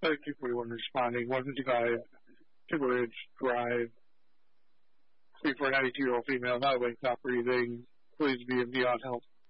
Thank you for everyone responding. 155 Timber Ridge Drive. Speak for a 92-year-old female, not awake, not breathing. Please be beyond help.